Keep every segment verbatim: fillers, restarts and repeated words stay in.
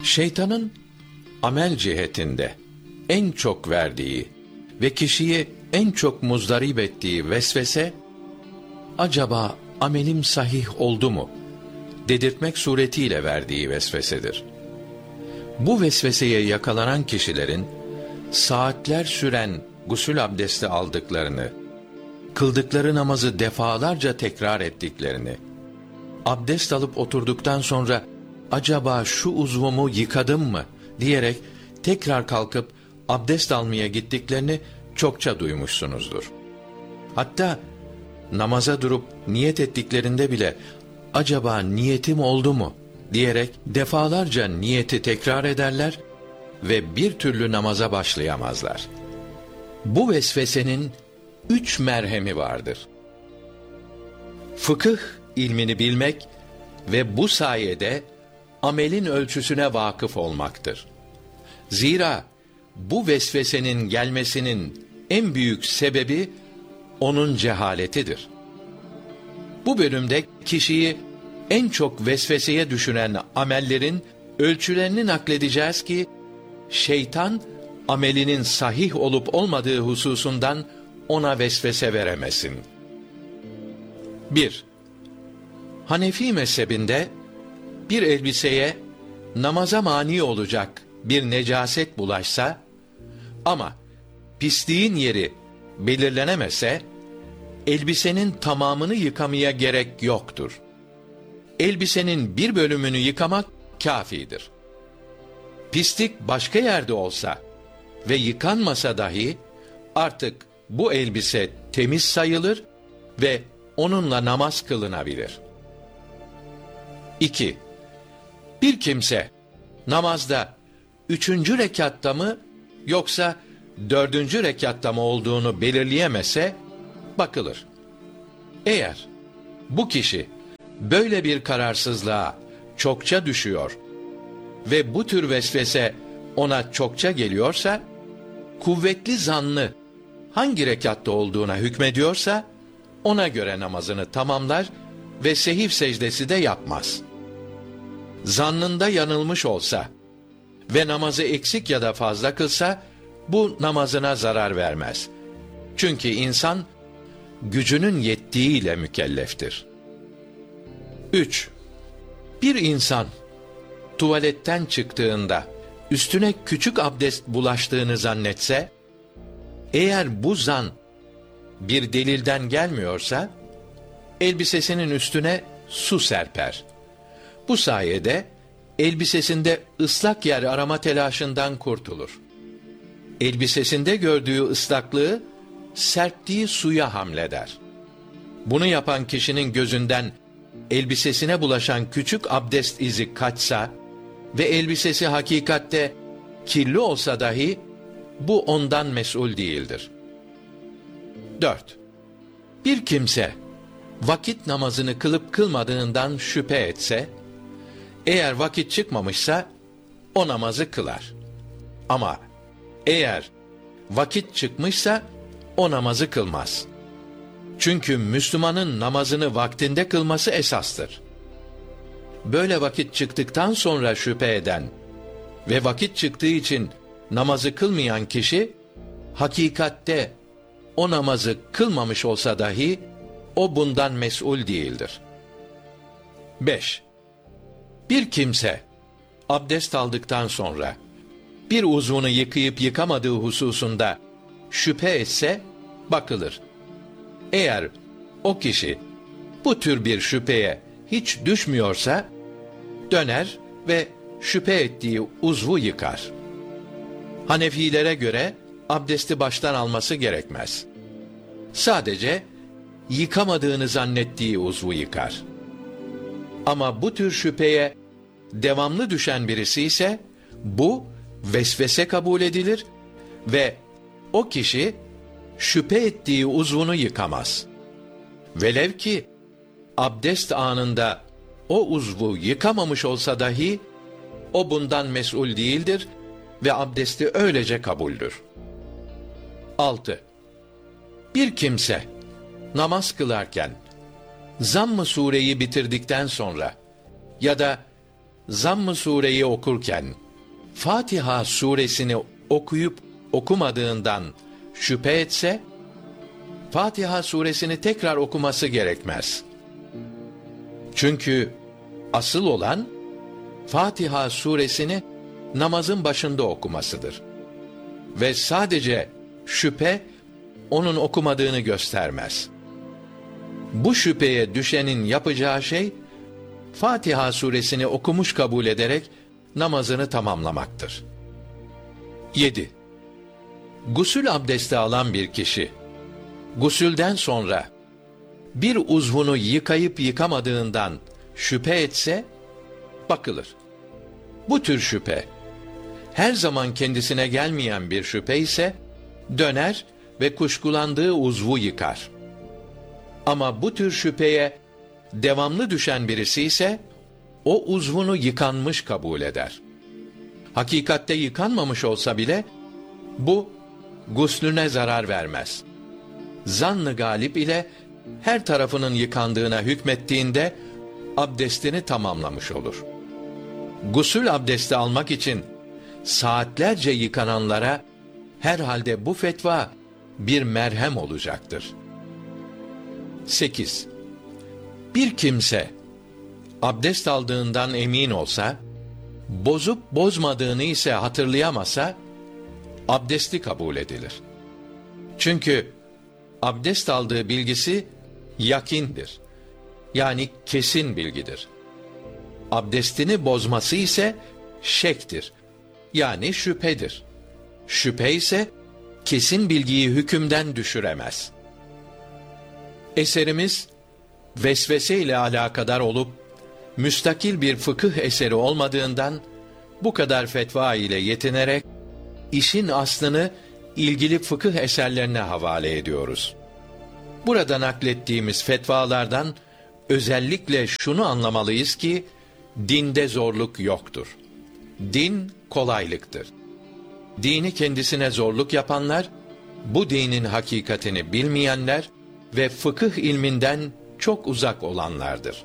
Şeytanın amel cihetinde en çok verdiği ve kişiyi en çok muzdarip ettiği vesvese, acaba amelim sahih oldu mu dedirtmek suretiyle verdiği vesvesedir. Bu vesveseye yakalanan kişilerin saatler süren gusül abdesti aldıklarını, kıldıkları namazı defalarca tekrar ettiklerini, abdest alıp oturduktan sonra acaba şu uzvumu yıkadım mı diyerek tekrar kalkıp abdest almaya gittiklerini çokça duymuşsunuzdur. Hatta namaza durup niyet ettiklerinde bile acaba niyetim oldu mu diyerek defalarca niyeti tekrar ederler ve bir türlü namaza başlayamazlar. Bu vesvesenin üç merhemi vardır. Fıkıh ilmini bilmek ve bu sayede amelin ölçüsüne vakıf olmaktır. Zira bu vesvesenin gelmesinin en büyük sebebi onun cehaletidir. Bu bölümde kişiyi en çok vesveseye düşüren amellerin ölçülerini nakledeceğiz ki, şeytan amelinin sahih olup olmadığı hususundan ona vesvese veremesin. bir. Hanefi mezhebinde bir elbiseye namaza mani olacak bir necaset bulaşsa ama pisliğin yeri belirlenemese, elbisenin tamamını yıkamaya gerek yoktur. Elbisenin bir bölümünü yıkamak kâfidir. Pislik başka yerde olsa ve yıkanmasa dahi artık bu elbise temiz sayılır ve onunla namaz kılınabilir. iki. Bir kimse namazda üçüncü rekatta mı yoksa dördüncü rekatta mı olduğunu belirleyemese bakılır. Eğer bu kişi böyle bir kararsızlığa çokça düşüyor ve bu tür vesvese ona çokça geliyorsa, kuvvetli zannı hangi rekatta olduğuna hükmediyorsa ona göre namazını tamamlar ve sehif secdesi de yapmaz. Zannında yanılmış olsa ve namazı eksik ya da fazla kılsa, bu namazına zarar vermez. Çünkü insan gücünün yettiğiyle mükelleftir. üç. Bir insan tuvaletten çıktığında üstüne küçük abdest bulaştığını zannetse, eğer bu zan bir delilden gelmiyorsa, elbisesinin üstüne su serper. Bu sayede elbisesinde ıslak yer arama telaşından kurtulur. Elbisesinde gördüğü ıslaklığı serptiği suya hamleder. Bunu yapan kişinin gözünden elbisesine bulaşan küçük abdest izi kaçsa ve elbisesi hakikatte kirli olsa dahi bu ondan mesul değildir. dört. Bir kimse vakit namazını kılıp kılmadığından şüphe etse, eğer vakit çıkmamışsa o namazı kılar. Ama eğer vakit çıkmışsa o namazı kılmaz. Çünkü Müslümanın namazını vaktinde kılması esastır. Böyle vakit çıktıktan sonra şüphe eden ve vakit çıktığı için namazı kılmayan kişi, hakikatte o namazı kılmamış olsa dahi o bundan mesul değildir. beş. Bir kimse abdest aldıktan sonra bir uzvunu yıkayıp yıkamadığı hususunda şüphe etse bakılır. Eğer o kişi bu tür bir şüpheye hiç düşmüyorsa, döner ve şüphe ettiği uzvu yıkar. Hanefilere göre abdesti baştan alması gerekmez. Sadece yıkamadığını zannettiği uzvu yıkar. Ama bu tür şüpheye devamlı düşen birisi ise, bu vesvese kabul edilir ve o kişi şüphe ettiği uzvunu yıkamaz. Velev ki abdest anında o uzvu yıkamamış olsa dahi o bundan mesul değildir ve abdesti öylece kabuldür. altı. Bir kimse namaz kılarken Zamm-ı sureyi bitirdikten sonra ya da Zamm-ı sureyi okurken Fatiha suresini okuyup okumadığından şüphe etse, Fatiha suresini tekrar okuması gerekmez. Çünkü asıl olan Fatiha suresini namazın başında okumasıdır. Ve sadece şüphe onun okumadığını göstermez. Bu şüpheye düşenin yapacağı şey, Fatiha suresini okumuş kabul ederek namazını tamamlamaktır. yedi. Gusül abdesti alan bir kişi, gusülden sonra bir uzvunu yıkayıp yıkamadığından şüphe etse, bakılır. Bu tür şüphe, her zaman kendisine gelmeyen bir şüphe ise, döner ve kuşkulandığı uzvu yıkar. Ama bu tür şüpheye devamlı düşen birisi ise, o uzvunu yıkanmış kabul eder. Hakikatte yıkanmamış olsa bile, bu guslüne zarar vermez. Zann-ı galip ile her tarafının yıkandığına hükmettiğinde, abdestini tamamlamış olur. Gusül abdesti almak için saatlerce yıkananlara, herhalde bu fetva bir merhem olacaktır. sekiz. Bir kimse abdest aldığından emin olsa, bozup bozmadığını ise hatırlayamasa, abdesti kabul edilir. Çünkü abdest aldığı bilgisi yakindir. Yani kesin bilgidir. Abdestini bozması ise şektir. Yani şüphedir. Şüphe ise kesin bilgiyi hükümden düşüremez. Eserimiz vesvese ile alakadar olup müstakil bir fıkıh eseri olmadığından bu kadar fetva ile yetinerek işin aslını ilgili fıkıh eserlerine havale ediyoruz. Burada naklettiğimiz fetvalardan özellikle şunu anlamalıyız ki, dinde zorluk yoktur. Din kolaylıktır. Dini kendisine zorluk yapanlar, bu dinin hakikatini bilmeyenler ve fıkıh ilminden çok uzak olanlardır.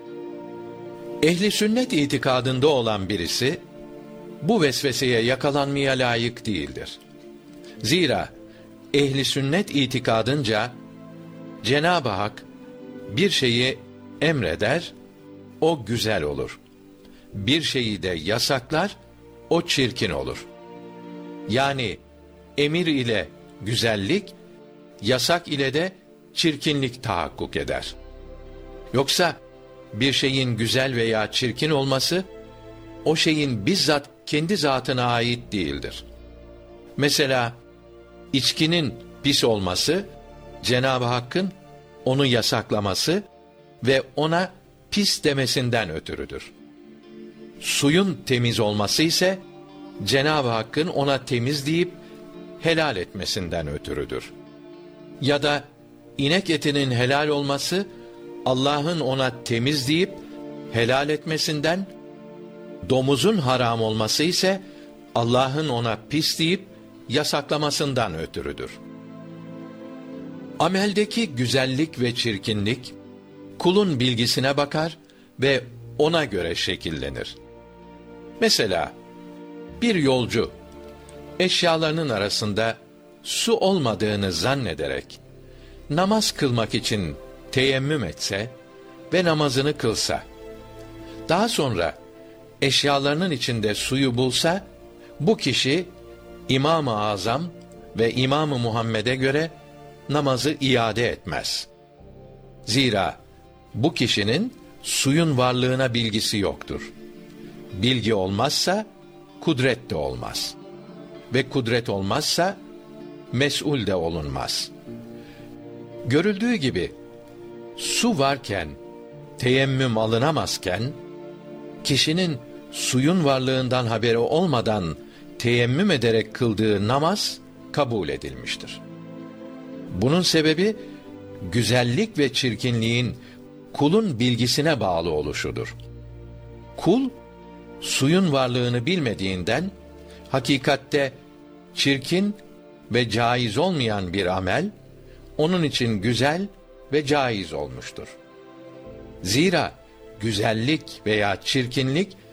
Ehli sünnet itikadında olan birisi, bu vesveseye yakalanmaya layık değildir. Zira ehli sünnet itikadınca, Cenab-ı Hak bir şeyi emreder, o güzel olur. Bir şeyi de yasaklar, o çirkin olur. Yani emir ile güzellik, yasak ile de çirkinlik tahakkuk eder. Yoksa bir şeyin güzel veya çirkin olması, o şeyin bizzat kendi zatına ait değildir. Mesela içkinin pis olması, Cenab-ı Hakk'ın onu yasaklaması ve ona pis demesinden ötürüdür. Suyun temiz olması ise, Cenab-ı Hakk'ın ona temiz deyip helal etmesinden ötürüdür. Ya da inek etinin helal olması, Allah'ın ona temiz deyip helal etmesinden, domuzun haram olması ise Allah'ın ona pis deyip yasaklamasından ötürüdür. Ameldeki güzellik ve çirkinlik, kulun bilgisine bakar ve ona göre şekillenir. Mesela, bir yolcu, eşyalarının arasında su olmadığını zannederek, namaz kılmak için teyemmüm etse ve namazını kılsa, daha sonra eşyalarının içinde suyu bulsa, bu kişi İmam-ı Azam ve İmam-ı Muhammed'e göre namazı iade etmez. Zira bu kişinin suyun varlığına bilgisi yoktur. Bilgi olmazsa kudret de olmaz. Ve kudret olmazsa mes'ul de olunmaz. Görüldüğü gibi su varken, teyemmüm alınamazken, kişinin suyun varlığından haberi olmadan teyemmüm ederek kıldığı namaz kabul edilmiştir. Bunun sebebi, güzellik ve çirkinliğin kulun bilgisine bağlı oluşudur. Kul, suyun varlığını bilmediğinden, hakikatte çirkin ve caiz olmayan bir amel, onun için güzel ve caiz olmuştur. Zira güzellik veya çirkinlik,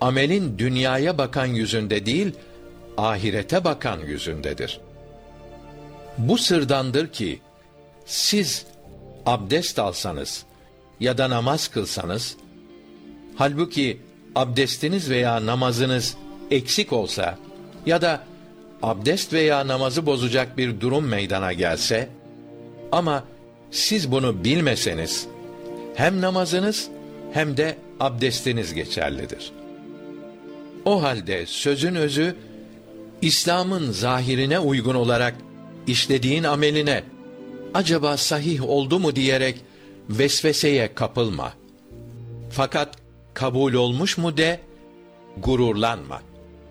amelin dünyaya bakan yüzünde değil, ahirete bakan yüzündedir. Bu sırdandır ki, siz abdest alsanız ya da namaz kılsanız, halbuki abdestiniz veya namazınız eksik olsa ya da abdest veya namazı bozacak bir durum meydana gelse, ama siz bunu bilmeseniz, hem namazınız hem de abdestiniz geçerlidir. O halde sözün özü, İslam'ın zahirine uygun olarak işlediğin ameline, acaba sahih oldu mu diyerek vesveseye kapılma. Fakat kabul olmuş mu de, gururlanma.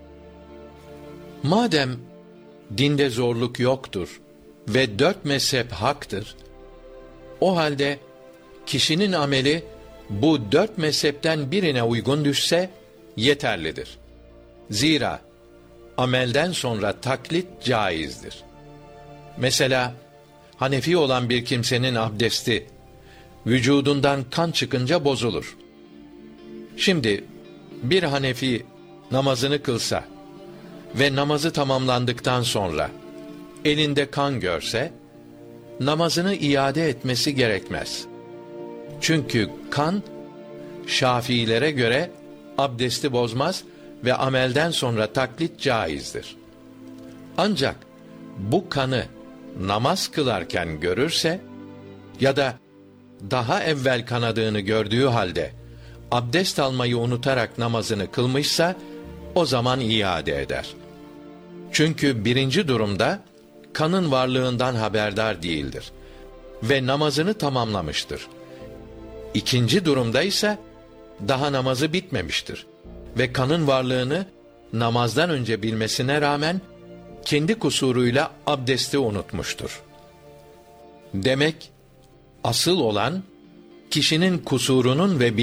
Madem dinde zorluk yoktur ve dört mezhep haktır, o halde kişinin ameli bu dört mezhepten birine uygun düşse yeterlidir. Zira amelden sonra taklit caizdir. Mesela Hanefi olan bir kimsenin abdesti vücudundan kan çıkınca bozulur. Şimdi bir Hanefi namazını kılsa ve namazı tamamlandıktan sonra elinde kan görse, namazını iade etmesi gerekmez. Çünkü kan, Şafiilere göre abdesti bozmaz ve amelden sonra taklit caizdir. Ancak bu kanı namaz kılarken görürse ya da daha evvel kanadığını gördüğü halde abdest almayı unutarak namazını kılmışsa, o zaman iade eder. Çünkü birinci durumda kanın varlığından haberdar değildir ve namazını tamamlamıştır. İkinci durumda ise daha namazı bitmemiştir ve kanın varlığını namazdan önce bilmesine rağmen kendi kusuruyla abdesti unutmuştur. Demek asıl olan kişinin kusurunun ve